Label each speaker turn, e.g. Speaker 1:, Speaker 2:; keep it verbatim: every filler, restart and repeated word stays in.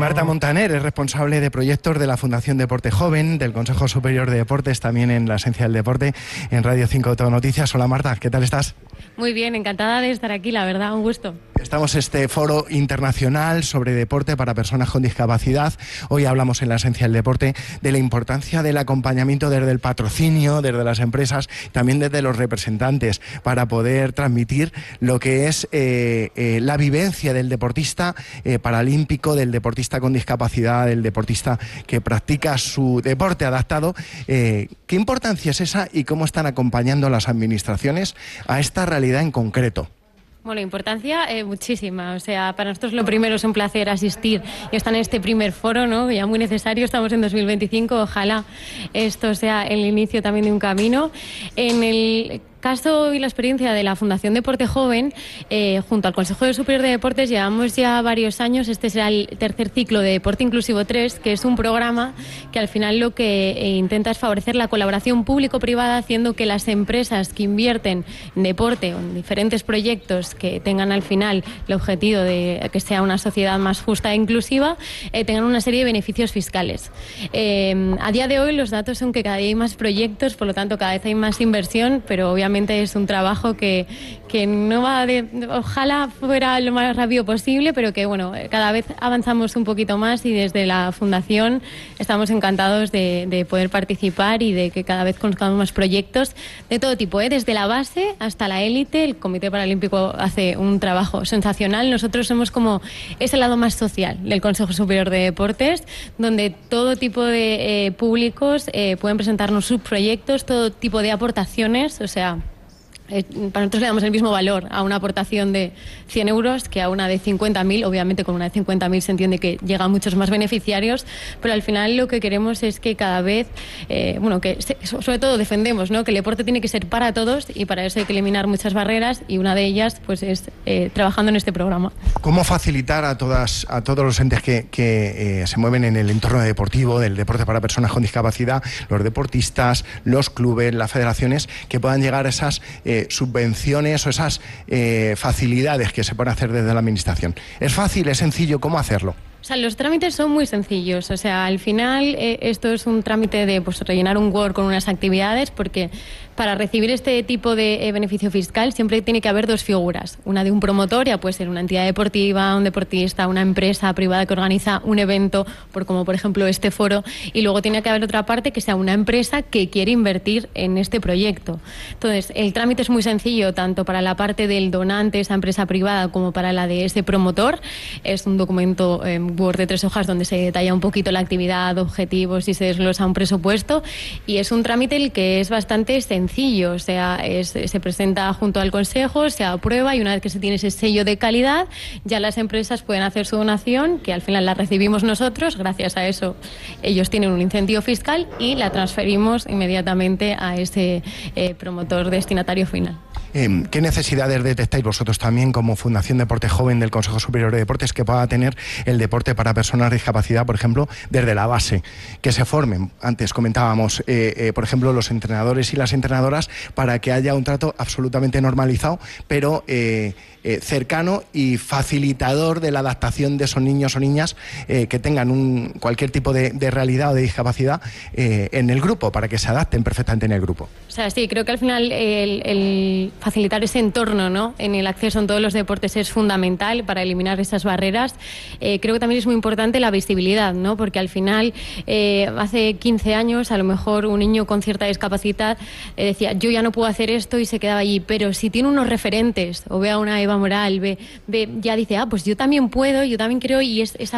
Speaker 1: Marta Montaner es responsable de proyectos de la Fundación Deporte Joven, del Consejo Superior de Deportes, también en la Esencia del Deporte, en Radio cinco Todo Noticias. Hola Marta, ¿qué tal estás?
Speaker 2: Muy bien, encantada de estar aquí, la verdad, un gusto.
Speaker 1: Estamos en este foro internacional sobre deporte para personas con discapacidad. Hoy hablamos en la Esencia del Deporte de la importancia del acompañamiento desde el patrocinio, desde las empresas, también desde los representantes, para poder transmitir lo que es eh, eh, la vivencia del deportista eh, paralímpico, del deportista con discapacidad, del deportista que practica su deporte adaptado. Eh, ¿Qué importancia es esa y cómo están acompañando las administraciones a esta realidad en concreto?
Speaker 2: Bueno, importancia eh, muchísima. O sea, para nosotros lo primero es un placer asistir y estar en este primer foro, ¿no? Ya muy necesario. Estamos en dos mil veinticinco. Ojalá esto sea el inicio también de un camino. En el caso y la experiencia de la Fundación Deporte Joven, eh, junto al Consejo Superior de Deportes, llevamos ya varios años. Este será el tercer ciclo de Deporte Inclusivo tres, que es un programa que al final lo que eh, intenta es favorecer la colaboración público-privada, haciendo que las empresas que invierten en deporte o en diferentes proyectos que tengan al final el objetivo de que sea una sociedad más justa e inclusiva, eh, tengan una serie de beneficios fiscales. Eh, a día de hoy los datos son que cada día hay más proyectos, por lo tanto cada vez hay más inversión, pero obviamente es un trabajo que, que no va de, ojalá fuera lo más rápido posible, pero que bueno, cada vez avanzamos un poquito más y desde la Fundación estamos encantados de, de poder participar y de que cada vez conozcamos más proyectos de todo tipo, ¿eh? Desde la base hasta la élite. El Comité Paralímpico hace un trabajo sensacional. Nosotros somos como ese lado más social del Consejo Superior de Deportes, donde todo tipo de eh, públicos eh, pueden presentarnos sus proyectos, todo tipo de aportaciones, o sea, Eh, para nosotros le damos el mismo valor a una aportación de cien euros que a una de cincuenta mil. Obviamente con una de cincuenta mil se entiende que llega a muchos más beneficiarios, pero al final lo que queremos es que cada vez, eh, bueno, que se, sobre todo defendemos, ¿no?, que el deporte tiene que ser para todos y para eso hay que eliminar muchas barreras y una de ellas pues es eh, trabajando en este programa.
Speaker 1: ¿Cómo facilitar a todas a todos los entes que, que eh, se mueven en el entorno deportivo, del deporte para personas con discapacidad, los deportistas, los clubes, las federaciones, que puedan llegar a esas eh, subvenciones o esas eh, facilidades que se pueden hacer desde la administración? ¿Es fácil, es sencillo? ¿Cómo hacerlo?
Speaker 2: O sea, los trámites son muy sencillos. O sea, al final eh, esto es un trámite de pues, rellenar un Word con unas actividades, porque para recibir este tipo de eh, beneficio fiscal siempre tiene que haber dos figuras. Una de un promotor, ya puede ser una entidad deportiva, un deportista, una empresa privada que organiza un evento, por, como por ejemplo este foro, y luego tiene que haber otra parte que sea una empresa que quiere invertir en este proyecto. Entonces, el trámite es muy sencillo, tanto para la parte del donante, esa empresa privada, como para la de ese promotor. Es un documento eh, Word de tres hojas donde se detalla un poquito la actividad, objetivos y se desglosa un presupuesto, y es un trámite el que es bastante sencillo. O sea, es, se presenta junto al Consejo, se aprueba y una vez que se tiene ese sello de calidad ya las empresas pueden hacer su donación, que al final la recibimos nosotros. Gracias a eso ellos tienen un incentivo fiscal y la transferimos inmediatamente a ese eh, promotor destinatario final.
Speaker 1: Eh, ¿Qué necesidades detectáis vosotros también como Fundación Deporte Joven del Consejo Superior de Deportes que pueda tener el deporte para personas de discapacidad, por ejemplo, desde la base? Que se formen, antes comentábamos, eh, eh, por ejemplo, los entrenadores y las entrenadoras, para que haya un trato absolutamente normalizado, pero eh, eh, cercano y facilitador de la adaptación de esos niños o niñas eh, que tengan un, cualquier tipo de, de realidad o de discapacidad eh, en el grupo, para que se adapten perfectamente en el grupo.
Speaker 2: O sea, sí, creo que al final el, el facilitar ese entorno, ¿no?, en el acceso en todos los deportes es fundamental para eliminar esas barreras. Eh, creo que también es muy importante la visibilidad, ¿no?, porque al final eh, hace quince años a lo mejor un niño con cierta discapacidad eh, decía yo ya no puedo hacer esto y se quedaba allí, pero si tiene unos referentes o ve a una Eva Moral, ve, ve ya dice ah pues yo también puedo, yo también creo, y es esa